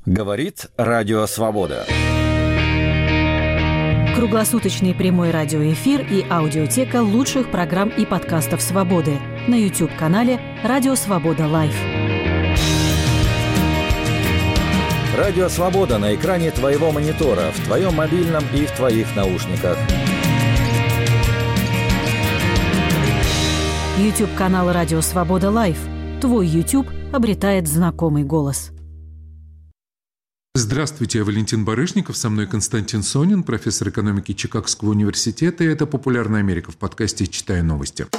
Говорит Радио Свобода. Круглосуточный прямой радиоэфир и аудиотека лучших программ и подкастов «Свободы» на YouTube-канале «Радио Свобода Лайв». Радио Свобода на экране твоего монитора, в твоем мобильном и в твоих наушниках. YouTube-канал «Радио Свобода Лайв». Твой YouTube обретает знакомый голос. Здравствуйте, я Валентин Барышников, со мной Константин Сонин, профессор экономики Чикагского университета, и это «Популярная Америка» в подкасте «Читаю новости».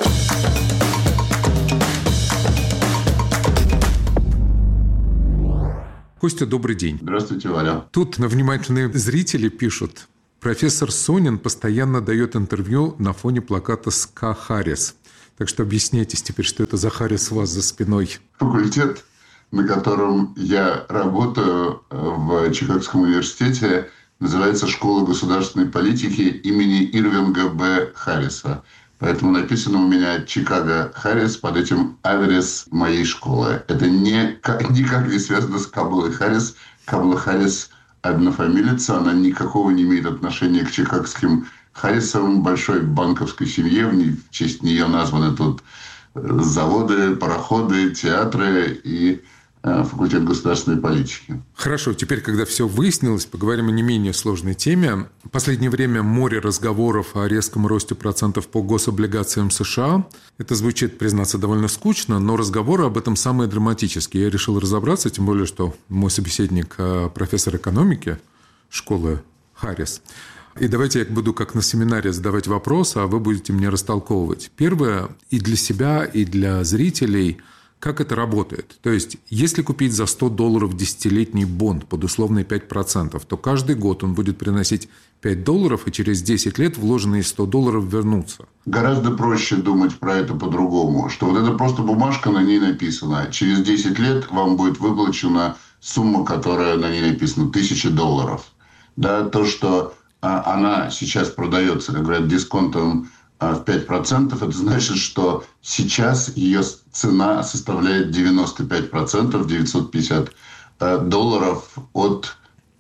Костя, добрый день. Здравствуйте, Валя. Тут внимательные зрители пишут: профессор Сонин постоянно дает интервью на фоне плаката с К. Харрис. Так что объясняйтесь теперь, что это за Харрис у вас за спиной. Факультет, на котором я работаю в Чикагском университете, называется «Школа государственной политики имени Ирвинга Б. Харриса». Поэтому написано у меня «Чикаго Харрис» под этим адрес моей школы. Это никак не связано с Камалой Харрис. Камала Харрис однофамилица, она никакого не имеет отношения к чикагским Харрисам, большой банковской семье. В честь нее названы тут заводы, пароходы, театры и факультет государственной политики. Хорошо, теперь, когда все выяснилось, поговорим о не менее сложной теме. В последнее время море разговоров о резком росте процентов по гособлигациям США. Это звучит, признаться, довольно скучно, но разговоры об этом самые драматические. Я решил разобраться, тем более, что мой собеседник профессор экономики школы Харрис. И давайте я буду как на семинаре задавать вопросы, а вы будете мне растолковывать. Первое, и для себя, и для зрителей – как это работает? То есть, если купить за $100 десятилетний бонд под условные 5%, то каждый год он будет приносить $5, и через 10 лет вложенные $100 вернутся. Гораздо проще думать про это по-другому. Что вот это просто бумажка, на ней написано. Через 10 лет вам будет выплачена сумма, которая на ней написана, $1000. Да, то, что она сейчас продается, как говорят, дисконтом в 5%, это значит, что сейчас ее цена составляет 95%, $950 от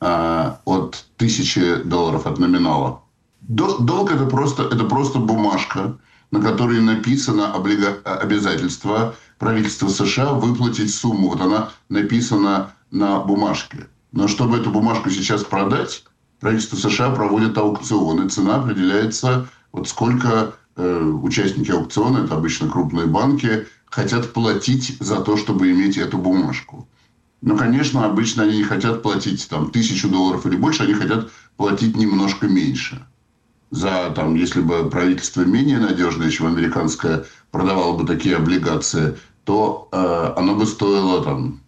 $1000 от номинала. Долг это просто бумажка, на которой написано обязательство правительства США выплатить сумму. Вот она написана на бумажке. Но чтобы эту бумажку сейчас продать, правительство США проводит аукцион, и цена определяется. Вот сколько участники аукциона, это обычно крупные банки, хотят платить за то, чтобы иметь эту бумажку. Но, конечно, обычно они не хотят платить $1000 или больше, они хотят платить немножко меньше. Если бы правительство менее надежное, чем американское, продавало бы такие облигации, то оно бы стоило в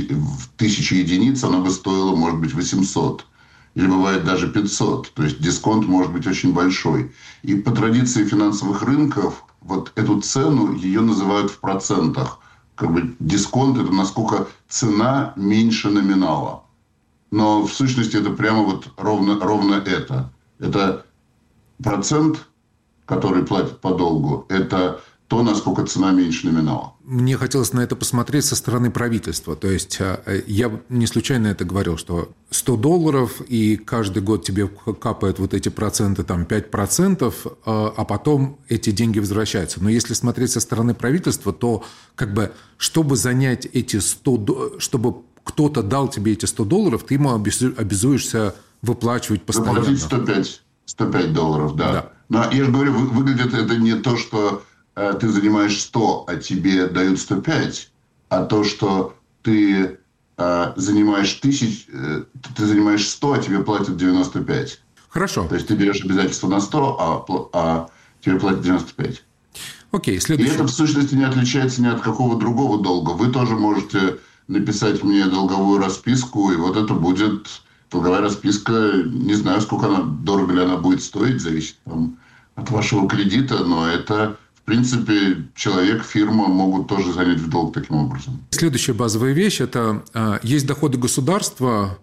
1000 единиц, оно бы стоило, может быть, 800. Или бывает даже 500. То есть дисконт может быть очень большой. И по традиции финансовых рынков вот эту цену ее называют в процентах. Дисконт – это насколько цена меньше номинала. Но в сущности это прямо ровно это. Это процент, который платит по долгу, это то, насколько цена меньше номинала. Мне хотелось на это посмотреть со стороны правительства. То есть я не случайно это говорил, что $100, и каждый год тебе капают вот эти проценты, 5%, а потом эти деньги возвращаются. Но если смотреть со стороны правительства, то чтобы занять эти чтобы кто-то дал тебе эти $100, ты ему обязуешься выплачивать постоянно. Заплатить $105, да. Но я же говорю, выглядит это не то, что ты занимаешь 100, а тебе дают 105, а то, что ты занимаешь 1000, ты занимаешь 100, а тебе платят 95. Хорошо. То есть ты берешь обязательство на 100, а тебе платят 95. Окей, следующий. И это в сущности не отличается ни от какого другого долга. Вы тоже можете написать мне долговую расписку, и вот это будет долговая расписка. Не знаю, дорого ли она будет стоить, зависит от вашего кредита, но это... В принципе, человек, фирма могут тоже занять в долг таким образом. Следующая базовая вещь – это есть доходы государства,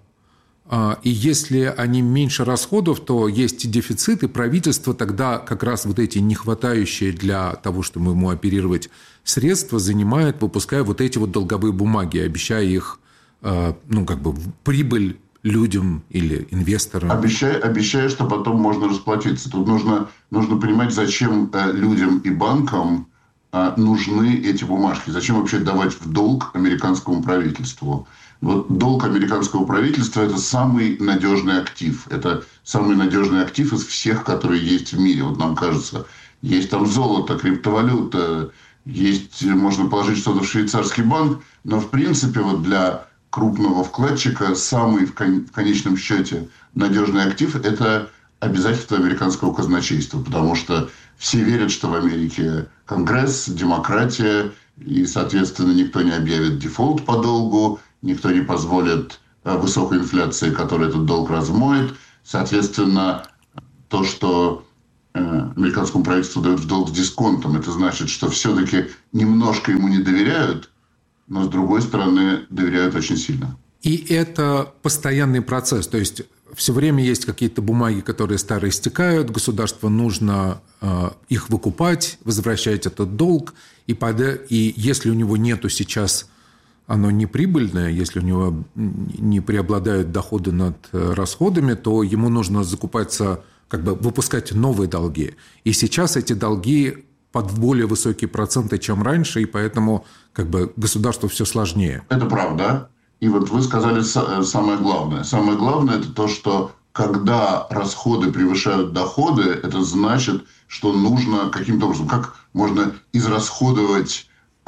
и если они меньше расходов, то есть дефицит, и правительство тогда как раз вот эти нехватающие для того, чтобы ему оперировать средства, выпуская вот эти вот долговые бумаги, обещая их прибыль людям или инвесторам. Обещая, что потом можно расплатиться. Тут нужно понимать, зачем людям и банкам нужны эти бумажки. Зачем вообще давать в долг американскому правительству? Вот долг американского правительства – это самый надежный актив. Это самый надежный актив из всех, которые есть в мире. Вот нам кажется, есть там золото, криптовалюта, можно положить что-то в швейцарский банк, но в принципе вот для крупного вкладчика самый в конечном счете надежный актив – это обязательства американского казначейства, потому что все верят, что в Америке Конгресс, демократия, и, соответственно, никто не объявит дефолт по долгу, никто не позволит высокой инфляции, которая этот долг размоет. Соответственно, то, что американскому правительству дают в долг с дисконтом, это значит, что все-таки немножко ему не доверяют, но, с другой стороны, доверяют очень сильно. И это постоянный процесс. То есть все время есть какие-то бумаги, которые старые истекают, государству нужно их выкупать, возвращать этот долг. И если у него нету сейчас, оно не прибыльное, если у него не преобладают доходы над расходами, то ему нужно закупаться, выпускать новые долги. И сейчас эти долги под более высокие проценты, чем раньше, и поэтому государству все сложнее. Это правда. И вот вы сказали самое главное. Самое главное – это то, что когда расходы превышают доходы, это значит, что нужно каким-то образом, как можно израсходовать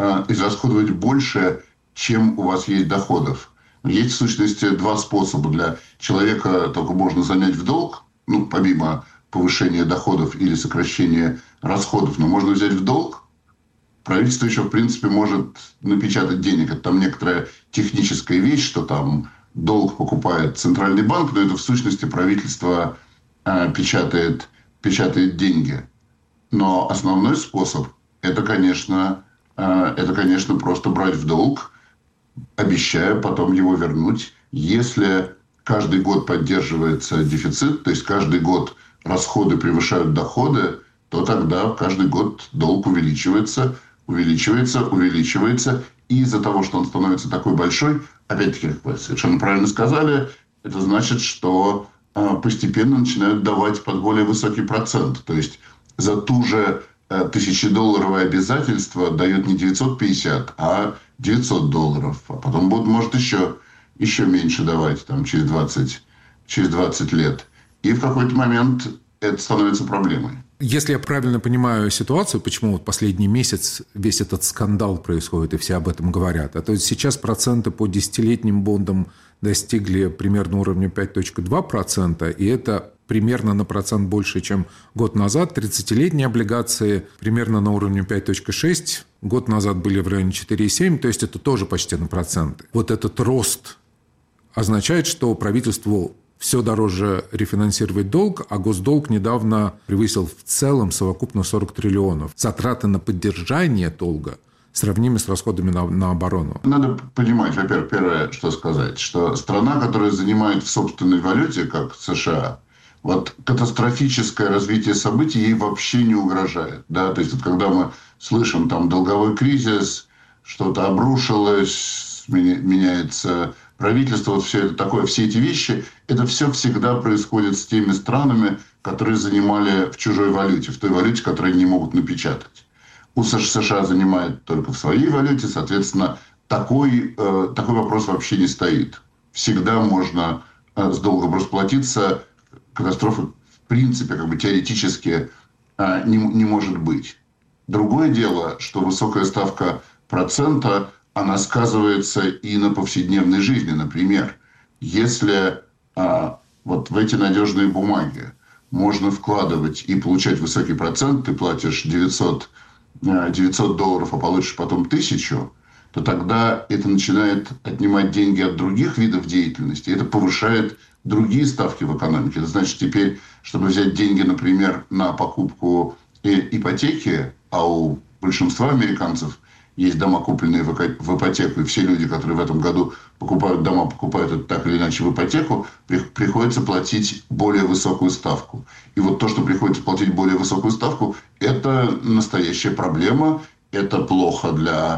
больше, чем у вас есть доходов. Есть, в сущности, два способа. Для человека только можно занять в долг, помимо повышения доходов или сокращения расходов, но можно взять в долг. Правительство еще, в принципе, может напечатать денег. Это там некоторая техническая вещь, что там долг покупает Центральный банк, но это в сущности правительство печатает деньги. Но основной способ – это, конечно, просто брать в долг, обещая потом его вернуть. Если каждый год поддерживается дефицит, то есть каждый год расходы превышают доходы, то тогда каждый год долг увеличивается. И из-за того, что он становится такой большой, опять-таки, как вы совершенно правильно сказали, это значит, что постепенно начинают давать под более высокий процент. То есть за ту же $1000 обязательство дают не 950, а $900. А потом будут, может, еще меньше давать через 20 лет. И в какой-то момент это становится проблемой. Если я правильно понимаю ситуацию, почему последний месяц весь этот скандал происходит и все об этом говорят, то сейчас проценты по десятилетним бондам достигли примерно уровня 5,2%, и это примерно на процент больше, чем год назад. 30-летние облигации примерно на уровне 5,6%, год назад были в районе 4,7%, то есть это тоже почти на проценты. Вот этот рост означает, что правительству все дороже рефинансировать долг, а госдолг недавно превысил в целом совокупно 40 триллионов. Затраты на поддержание долга сравнимы с расходами на оборону. Надо понимать, во-первых, первое, что сказать, что страна, которая занимает в собственной валюте, как США, вот катастрофическое развитие событий ей вообще не угрожает. Да? То есть, когда мы слышим там долговой кризис, что-то обрушилось, меняется правительство, вот все это такое, все эти вещи, это все всегда происходит с теми странами, которые занимали в чужой валюте, в той валюте, которую они не могут напечатать. У США занимает только в своей валюте, соответственно, такой вопрос вообще не стоит. Всегда можно с долгом расплатиться, катастрофы в принципе теоретически не может быть. Другое дело, что высокая ставка процента, она сказывается и на повседневной жизни. Например, если вот в эти надежные бумаги можно вкладывать и получать высокий процент, ты платишь $900, а получишь потом 1000, то тогда это начинает отнимать деньги от других видов деятельности. Это повышает другие ставки в экономике. Это значит, теперь, чтобы взять деньги, например, на покупку ипотеки, а у большинства американцев есть дома, купленные в ипотеку, и все люди, которые в этом году покупают дома, покупают это так или иначе в ипотеку, приходится платить более высокую ставку. И вот то, что приходится платить более высокую ставку, это настоящая проблема, это плохо для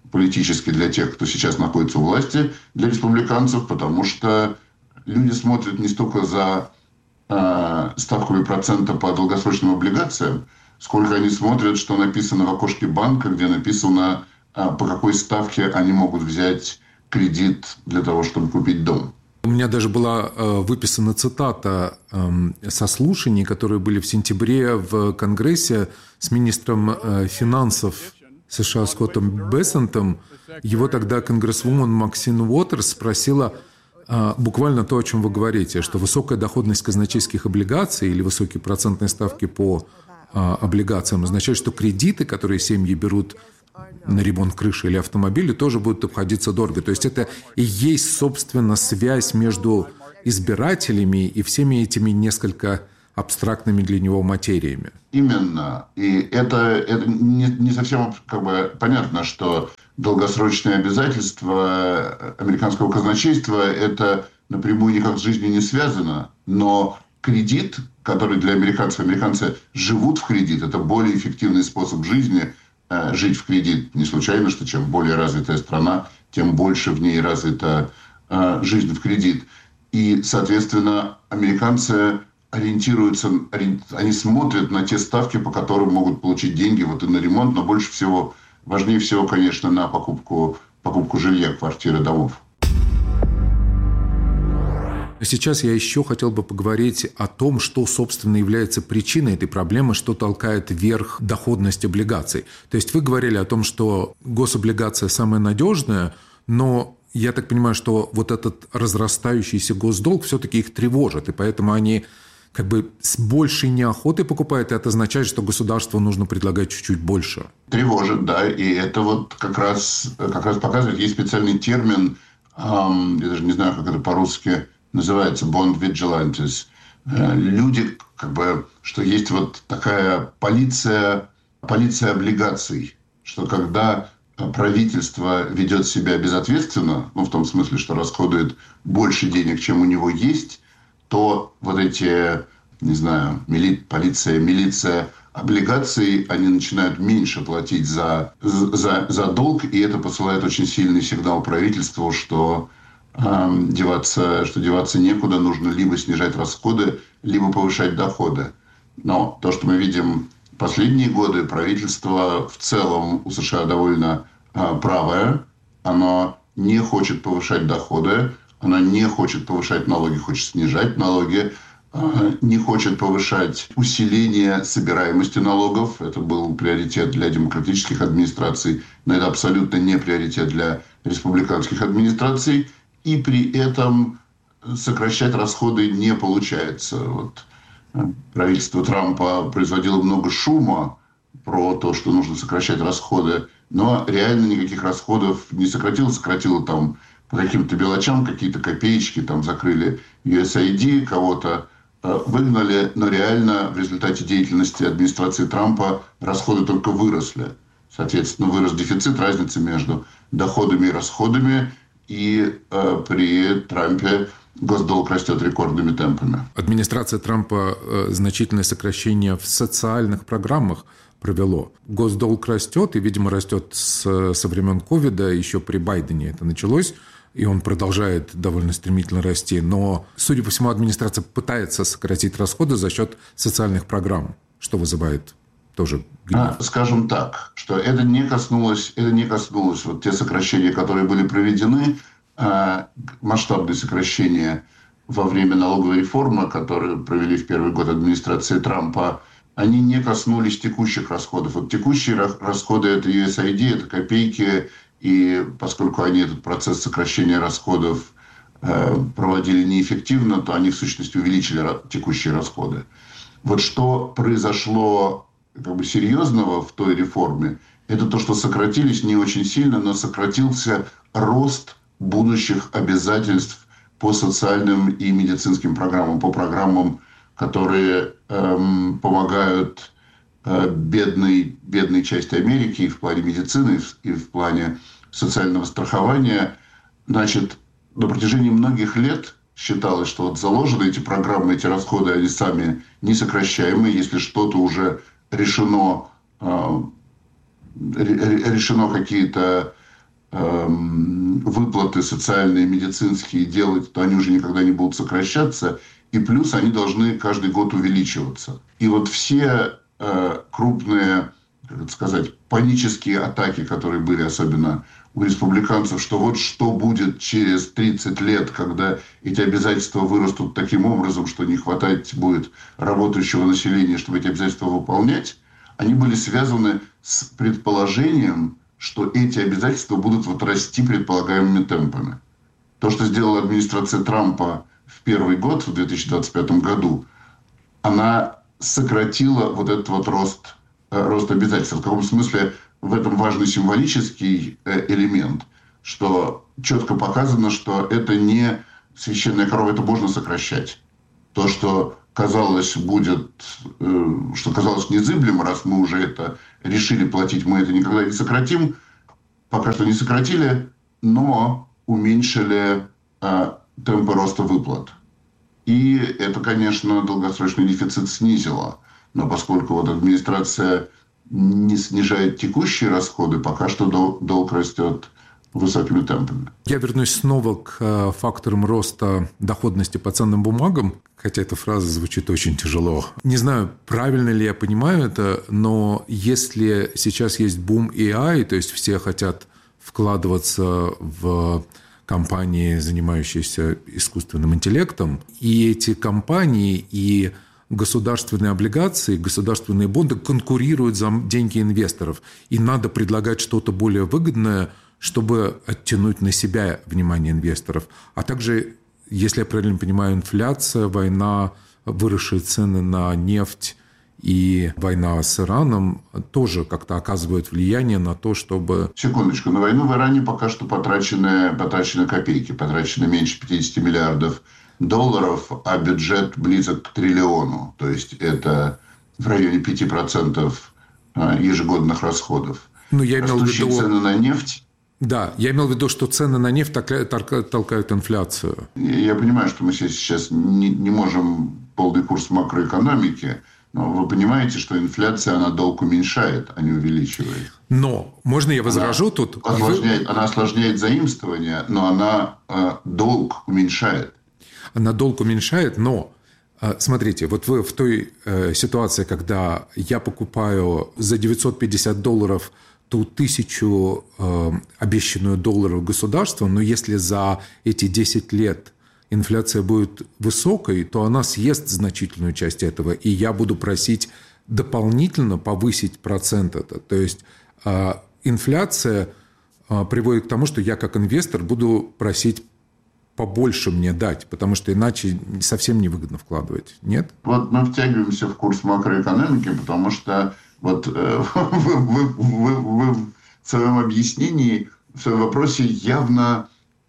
политически для тех, кто сейчас находится у власти, для республиканцев, потому что люди смотрят не столько за ставками процента по долгосрочным облигациям, сколько они смотрят, что написано в окошке банка, где написано, по какой ставке они могут взять кредит для того, чтобы купить дом. У меня даже была выписана цитата со слушаний, которые были в сентябре в Конгрессе с министром финансов США Скоттом Бессентом. Его тогда конгрессвумен Максин Уотерс спросила буквально то, о чем вы говорите, что высокая доходность казначейских облигаций или высокие процентные ставки по облигациям означает, что кредиты, которые семьи берут на ремонт крыши или автомобиля, тоже будут обходиться дорого. То есть это и есть, собственно, связь между избирателями и всеми этими несколько абстрактными для него материями. Именно. И это не совсем понятно, что долгосрочные обязательства американского казначейства это напрямую никак с жизнью не связано, но кредит, который для американцев, американцы живут в кредит, это более эффективный способ жизни, жить в кредит. Не случайно, что чем более развитая страна, тем больше в ней развита жизнь в кредит. И, соответственно, американцы ориентируются, они смотрят на те ставки, по которым могут получить деньги вот и на ремонт, но больше всего, важнее всего, конечно, на покупку жилья, квартиры, домов. Сейчас я еще хотел бы поговорить о том, что, собственно, является причиной этой проблемы, что толкает вверх доходность облигаций. То есть вы говорили о том, что гособлигация самая надежная, но я так понимаю, что вот этот разрастающийся госдолг все-таки их тревожит, и поэтому они с большей неохотой покупают, и это означает, что государству нужно предлагать чуть-чуть больше. Тревожит, да, и это вот как раз показывает, есть специальный термин, я даже не знаю, как это по-русски называется, bond vigilantes. Люди, что есть вот такая полиция облигаций, что когда правительство ведет себя безответственно, в том смысле, что расходует больше денег, чем у него есть, то вот эти, милиция облигаций, они начинают меньше платить за долг, и это посылает очень сильный сигнал правительству, что деваться некуда, нужно либо снижать расходы, либо повышать доходы. Но то, что мы видим последние годы, правительство в целом у США довольно правое. Оно не хочет повышать доходы, оно не хочет повышать налоги, хочет снижать налоги, не хочет повышать усиление собираемости налогов. Это был приоритет для демократических администраций, но это абсолютно не приоритет для республиканских администраций. И при этом сокращать расходы не получается. Вот правительство Трампа производило много шума про то, что нужно сокращать расходы, но реально никаких расходов не сократило. Сократило там по каким-то мелочам, какие-то копеечки, там закрыли USAID, кого-то выгнали, но реально в результате деятельности администрации Трампа расходы только выросли. Соответственно, вырос дефицит, разница между доходами и расходами, и при Трампе госдолг растет рекордными темпами. Администрация Трампа значительное сокращение в социальных программах провело. Госдолг растет, и, видимо, растет со времен ковида, еще при Байдене это началось, и он продолжает довольно стремительно расти. Но, судя по всему, администрация пытается сократить расходы за счет социальных программ, что вызывает тоже гнев. Скажем так, что это не коснулось вот те сокращения, которые были проведены, масштабные сокращения во время налоговой реформы, которые провели в первый год администрации Трампа, они не коснулись текущих расходов. Вот текущие расходы – это USAID, это копейки, и поскольку они этот процесс сокращения расходов проводили неэффективно, то они в сущности увеличили текущие расходы. Вот что произошло серьезного в той реформе, это то, что сократились не очень сильно, но сократился рост будущих обязательств по социальным и медицинским программам, по программам, которые помогают бедной части Америки и в плане медицины, и в плане социального страхования. Значит, на протяжении многих лет считалось, что вот заложены эти программы, эти расходы, они сами несокращаемые. Если что-то уже решено какие-то выплаты социальные, медицинские делать, то они уже никогда не будут сокращаться. И плюс они должны каждый год увеличиваться. И вот все крупные, как сказать, панические атаки, которые были особенно у республиканцев, что вот что будет через 30 лет, когда эти обязательства вырастут таким образом, что не хватать будет работающего населения, чтобы эти обязательства выполнять, они были связаны с предположением, что эти обязательства будут вот расти предполагаемыми темпами. То, что сделала администрация Трампа в первый год, в 2025 году, она сократила вот этот вот рост обязательств. В каком смысле в этом важный символический элемент, что четко показано, что это не священная корова, это можно сокращать. То, что казалось незыблемо, раз мы уже это решили платить, мы это никогда не сократим, пока что не сократили, но уменьшили темпы роста выплат. И это, конечно, долгосрочный дефицит снизило. Но поскольку вот администрация не снижает текущие расходы, пока что долг растет высокими темпами. Я вернусь снова к факторам роста доходности по ценным бумагам, хотя эта фраза звучит очень тяжело. Не знаю, правильно ли я понимаю это, но если сейчас есть бум AI, то есть все хотят вкладываться в компании, занимающиеся искусственным интеллектом, и эти компании и государственные облигации, государственные бонды конкурируют за деньги инвесторов. И надо предлагать что-то более выгодное, чтобы оттянуть на себя внимание инвесторов. А также, если я правильно понимаю, инфляция, война, выросшие цены на нефть и война с Ираном тоже как-то оказывают влияние на то, чтобы... Секундочку. На войну в Иране пока что потрачены копейки. Потрачено меньше 50 миллиардов долларов, а бюджет близок к триллиону. То есть это в районе 5% ежегодных расходов. Ну, я имел в виду... цены на нефть. Да, я имел в виду, что цены на нефть толкают инфляцию. Я понимаю, что мы сейчас не можем полный курс макроэкономики, но вы понимаете, что инфляция, она долг уменьшает, а не увеличивает. Но, можно я возражу она тут? Она осложняет заимствование, но она долг уменьшает. Она долг уменьшает, но... Смотрите, вот вы в той ситуации, когда я покупаю за $950 ту 1000 обещанную долларов государства, но если за эти 10 лет инфляция будет высокой, то она съест значительную часть этого, и я буду просить дополнительно повысить процент это. То есть инфляция приводит к тому, что я как инвестор буду просить побольше мне дать, потому что иначе совсем невыгодно вкладывать. Нет? Вот мы втягиваемся в курс макроэкономики, потому что вот вы в своем объяснении, в своем вопросе явно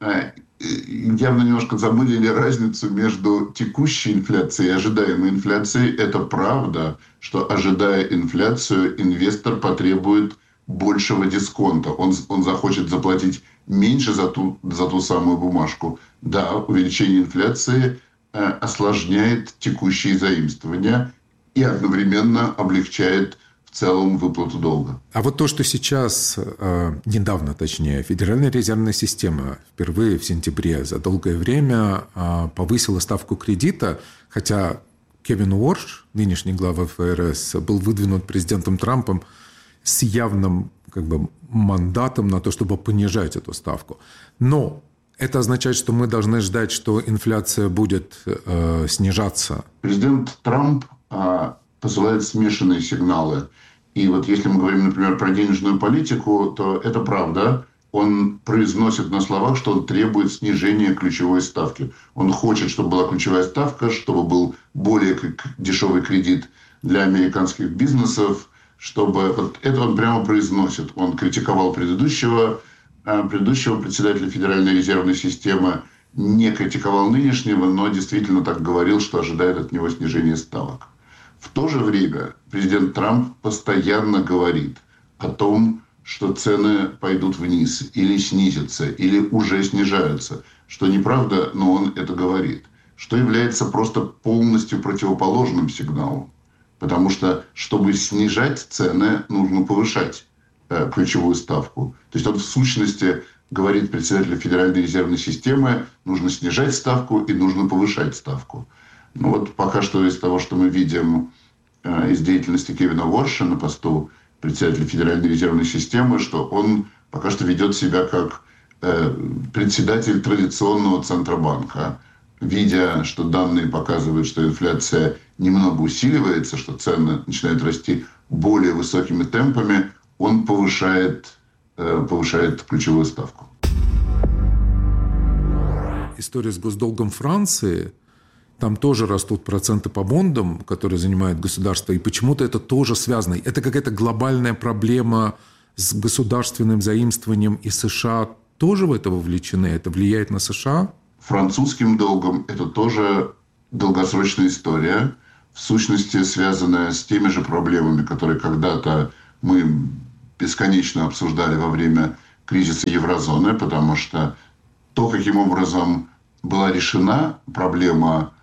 немножко замылили разницу между текущей инфляцией и ожидаемой инфляцией. Это правда, что, ожидая инфляцию, инвестор потребует большего дисконта. Он захочет заплатить меньше за ту самую бумажку. Да, увеличение инфляции осложняет текущие заимствования и одновременно облегчает в целом выплату долга. А вот то, что сейчас, недавно точнее, Федеральная резервная система впервые в сентябре за долгое время повысила ставку кредита, хотя Кевин Уорш, нынешний глава ФРС, был выдвинут президентом Трампом с явным мандатом на то, чтобы понижать эту ставку. Но это означает, что мы должны ждать, что инфляция будет снижаться. Президент Трамп посылает смешанные сигналы. И вот если мы говорим, например, про денежную политику, то это правда. Он произносит на словах, что он требует снижения ключевой ставки. Он хочет, чтобы была ключевая ставка, чтобы был более дешевый кредит для американских бизнесов, чтобы... Вот это он прямо произносит. Он критиковал предыдущего председателя Федеральной резервной системы, не критиковал нынешнего, но действительно так говорил, что ожидает от него снижения ставок. В то же время президент Трамп постоянно говорит о том, что цены пойдут вниз или снизятся, или уже снижаются. Что неправда, но он это говорит. Что является просто полностью противоположным сигналом. Потому что, чтобы снижать цены, нужно повышать ключевую ставку. То есть он в сущности говорит председателю Федеральной резервной системы, нужно снижать ставку и нужно повышать ставку. Ну вот пока что из того, что мы видим из деятельности Кевина Уорша на посту председателя Федеральной резервной системы, что он пока что ведет себя как председатель традиционного Центробанка, видя, что данные показывают, что инфляция немного усиливается, что цены начинают расти более высокими темпами, он повышает ключевую ставку. История с госдолгом Франции, там тоже растут проценты по бондам, которые занимает государство, и почему-то это тоже связано. Это какая-то глобальная проблема с государственным заимствованием, и США тоже в это вовлечены? Это влияет на США? Французским долгом это тоже долгосрочная история, в сущности связанная с теми же проблемами, которые когда-то мы бесконечно обсуждали во время кризиса еврозоны, потому что то, каким образом была решена проблема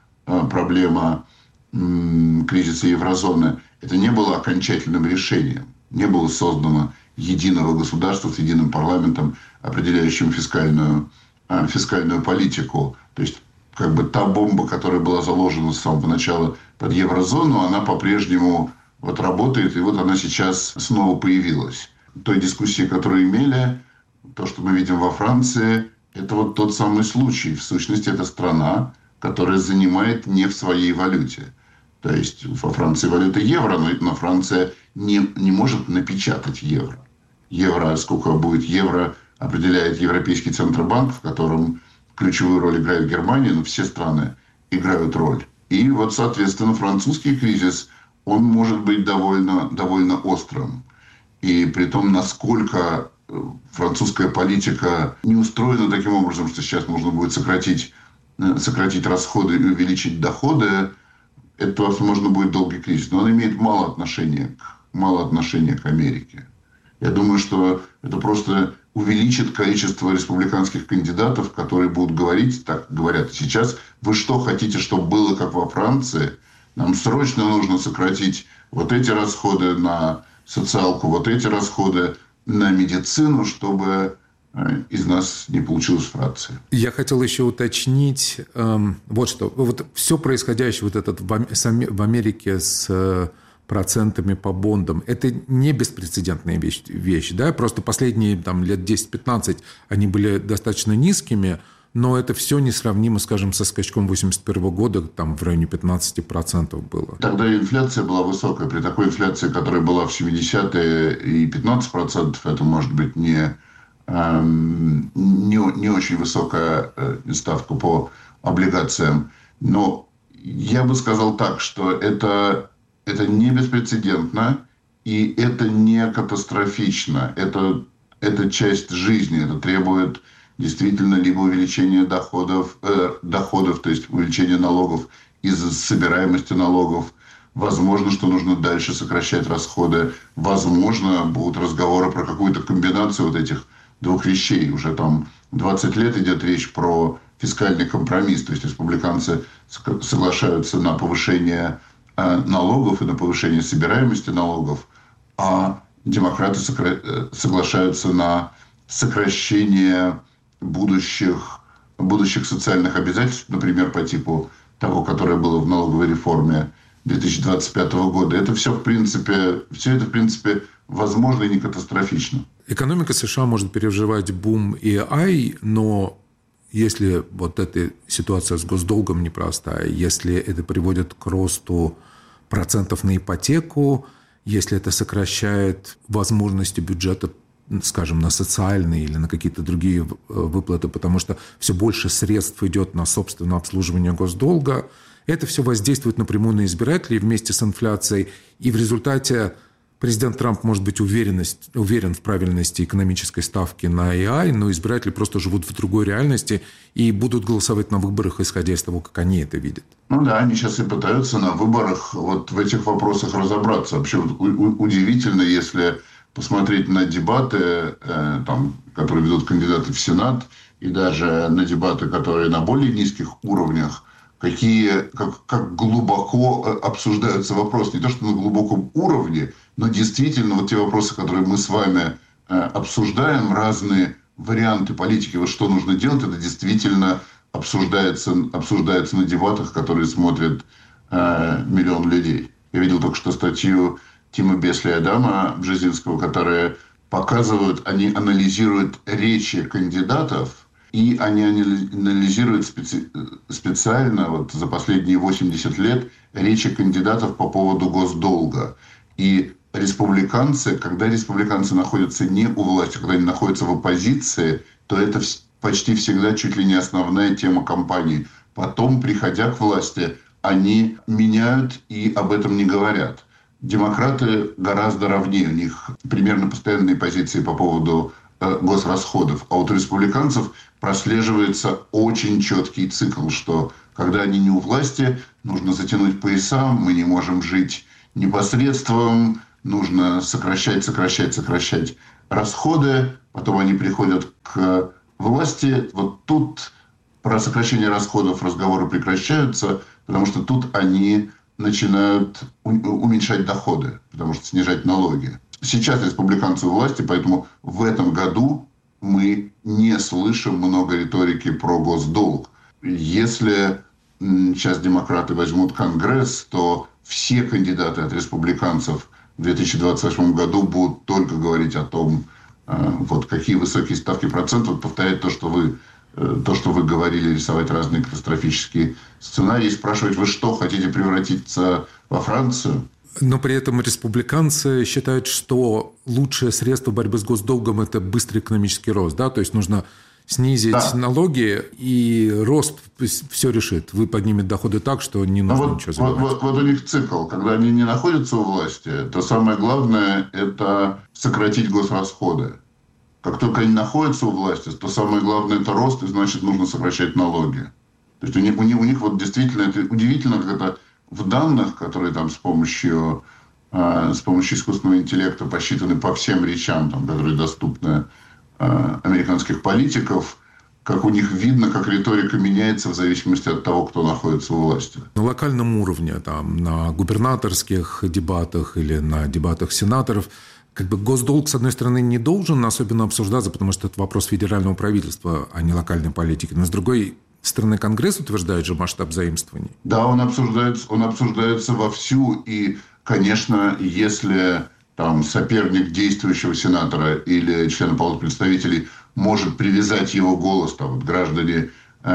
кризиса еврозоны, это не было окончательным решением. Не было создано единого государства с единым парламентом, определяющим фискальную политику. То есть как бы та бомба, которая была заложена с самого начала под еврозону, она по-прежнему вот работает, и вот она сейчас снова появилась. Той дискуссии, которую имели, то, что мы видим во Франции, это вот тот самый случай. В сущности, это страна, которая занимает не в своей валюте. То есть во Франции валюта евро, но Франция не может напечатать евро. Евро, сколько будет евро, определяет Европейский Центробанк, в котором ключевую роль играет Германия, но все страны играют роль. И вот, соответственно, французский кризис, он может быть довольно острым. И при том, насколько французская политика не устроена таким образом, что сейчас можно будет сократить расходы и увеличить доходы, это, возможно, будет долгий кризис. Но он имеет мало отношения к Америке. Я думаю, что это просто увеличит количество республиканских кандидатов, которые будут говорить, так говорят сейчас, вы что, хотите, чтобы было как во Франции? Нам срочно нужно сократить вот эти расходы на социалку, вот эти расходы на медицину, чтобы из нас не получилась Франция. Я хотел еще уточнить вот что. Вот все происходящее в Америке с процентами по бондам, это не беспрецедентная вещь, да? Просто последние лет 10-15 они были достаточно низкими, но это все несравнимо, скажем, со скачком 1981 года, там в районе 15% было. Тогда инфляция была высокая. При такой инфляции, которая была в 70-е, и 15%, это может быть не очень высокая ставка по облигациям. Но я бы сказал так, что это не беспрецедентно, и это не катастрофично. Это часть жизни. Это требует действительно либо увеличения доходов, то есть увеличения налогов из-за собираемости налогов. Возможно, что нужно дальше сокращать расходы. Возможно, будут разговоры про какую-то комбинацию вот этих двух вещей. Уже 20 лет идет речь про фискальный компромисс. То есть республиканцы соглашаются на повышение налогов и на повышение собираемости налогов, а демократы соглашаются на сокращение будущих социальных обязательств, например, по типу того, которое было в налоговой реформе 2025 года. Это все в принципе возможно и не катастрофично. Экономика США может переживать бум AI, но если вот эта ситуация с госдолгом непростая, если это приводит к росту процентов на ипотеку, если это сокращает возможности бюджета, скажем, на социальные или на какие-то другие выплаты, потому что все больше средств идет на собственное обслуживание госдолга, это все воздействует напрямую на избирателей вместе с инфляцией, и в результате президент Трамп может быть уверен в правильности экономической ставки на AI, но избиратели просто живут в другой реальности и будут голосовать на выборах, исходя из того, как они это видят. Ну да, они сейчас и пытаются на выборах вот в этих вопросах разобраться. Вообще удивительно, если посмотреть на дебаты, которые ведут кандидаты в Сенат, и даже на дебаты, которые на более низких уровнях, как глубоко обсуждаются вопросы. Не то, что на глубоком уровне, но действительно вот те вопросы, которые мы с вами обсуждаем, разные варианты политики, вот что нужно делать, это действительно обсуждается на дебатах, которые смотрят миллион людей. Я видел только что статью Тима Бесли и Адама Бжезинского, которые показывают, они анализируют речи кандидатов, и они анализируют специально вот за последние 80 лет речи кандидатов по поводу госдолга. И республиканцы, когда республиканцы находятся не у власти, когда они находятся в оппозиции, то это почти всегда чуть ли не основная тема кампании. Потом, приходя к власти, они меняют и об этом не говорят. Демократы гораздо ровнее, у них примерно постоянные позиции по поводу госрасходов. А вот у республиканцев прослеживается очень четкий цикл, что когда они не у власти, нужно затянуть пояса, мы не можем жить непосредством, нужно сокращать расходы, потом они приходят к власти. Вот тут про сокращение расходов разговоры прекращаются, потому что тут они начинают уменьшать доходы, потому что снижать налоги. Сейчас республиканцы у власти, поэтому в этом году мы не слышим много риторики про госдолг. Если сейчас демократы возьмут Конгресс, то все кандидаты от республиканцев в 2028 году будут только говорить о том, вот какие высокие ставки процентов, повторять то, что вы говорили, рисовать разные катастрофические сценарии, спрашивать, вы что, хотите превратиться во Францию? Но при этом республиканцы считают, что лучшее средство борьбы с госдолгом – это быстрый экономический рост. Да? То есть нужно снизить налоги, и рост все решит. Вы поднимете доходы так, что не нужно ничего забывать. Вот у них цикл. Когда они не находятся у власти, то самое главное – это сократить госрасходы. Как только они находятся у власти, то самое главное – это рост, и значит, нужно сокращать налоги. То есть у них вот действительно, это удивительно, как это в данных, которые там с помощью искусственного интеллекта посчитаны по всем речам, там, которые доступны американских политиков, как у них видно, как риторика меняется в зависимости от того, кто находится у власти. На локальном уровне, там, на губернаторских дебатах или на дебатах сенаторов, как бы госдолг, с одной стороны, не должен особенно обсуждаться, потому что это вопрос федерального правительства, а не локальной политики. Но с другой стороны, Конгресс утверждает же масштаб заимствований. Да, он обсуждается вовсю. И, конечно, если там соперник действующего сенатора или члена Палаты представителей может привязать его голос, там, вот, граждане,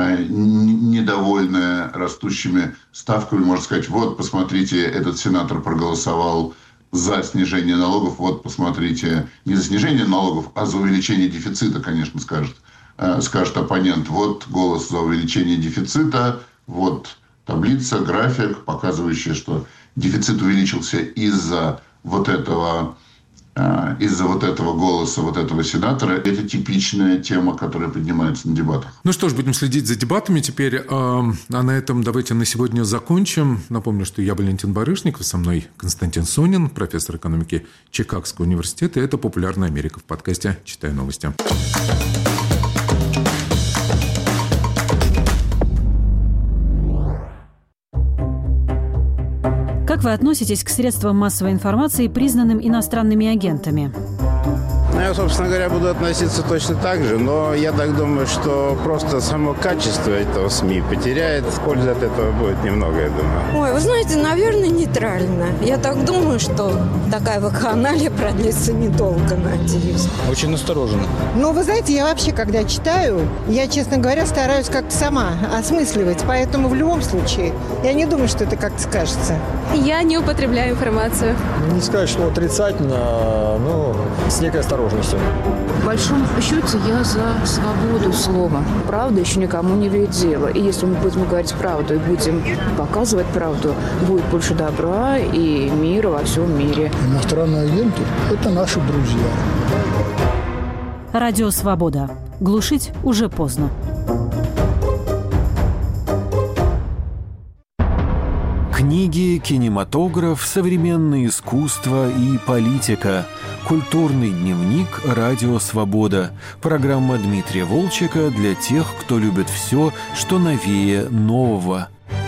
недовольные растущими ставками, может сказать, вот, посмотрите, этот сенатор проголосовал за снижение налогов, вот, посмотрите, не за снижение налогов, а за увеличение дефицита, конечно, скажет оппонент. Вот голос за увеличение дефицита, вот таблица, график, показывающий, что дефицит увеличился из-за вот этого голоса вот этого сенатора. Это типичная тема, которая поднимается на дебатах. Ну что ж, будем следить за дебатами теперь. А на этом давайте на сегодня закончим. Напомню, что я Валентин Барышников, со мной Константин Сонин, профессор экономики Чикагского университета. И это «Популярная Америка» в подкасте «Читаю новости». Как вы относитесь к средствам массовой информации, признанным иностранными агентами? Я, собственно говоря, буду относиться точно так же, но я так думаю, что просто само качество этого СМИ потеряет. Пользы от этого будет немного, я думаю. Ой, вы знаете, наверное, нейтрально. Я так думаю, что такая вакханалия продлится недолго, надеюсь. Очень настороженно. Ну, вы знаете, я вообще, когда читаю, я, честно говоря, стараюсь как-то сама осмысливать. Поэтому в любом случае, я не думаю, что это как-то скажется. Я не употребляю информацию. Не сказать, что отрицательно, но с некой осторожностью. В большом счете я за свободу слова. Правда еще никому не вредила. И если мы будем говорить правду и будем показывать правду, будет больше добра и мира во всем мире. Иностранные агенты – это наши друзья. Радио «Свобода». Глушить уже поздно. Книги, кинематограф, современное искусство и политика. Культурный дневник «Радио Свобода». Программа Дмитрия Волчека для тех, кто любит все, что новее нового.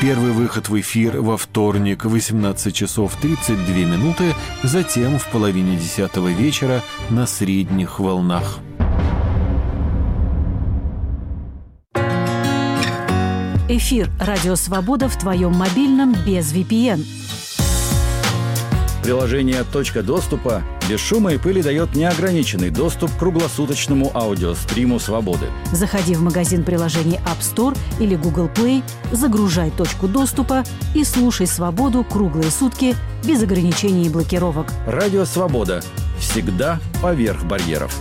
Первый выход в эфир во вторник в 18 часов 32 минуты, затем в половине 10 вечера на средних волнах. Эфир «Радио Свобода» в твоем мобильном без VPN. Приложение «Точка доступа» без шума и пыли дает неограниченный доступ к круглосуточному аудиостриму «Свободы». Заходи в магазин приложений App Store или Google Play, загружай «Точку доступа» и слушай «Свободу» круглые сутки без ограничений и блокировок. Радио «Свобода». Всегда поверх барьеров.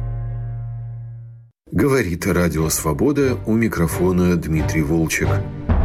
Говорит Радио Свобода, у микрофона Дмитрий Волчек.